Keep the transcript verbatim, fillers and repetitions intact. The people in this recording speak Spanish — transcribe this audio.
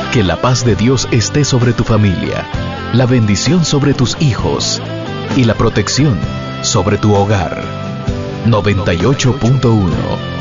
Que la paz de Dios esté sobre tu familia, la bendición sobre tus hijos y la protección sobre tu hogar. noventa y ocho punto uno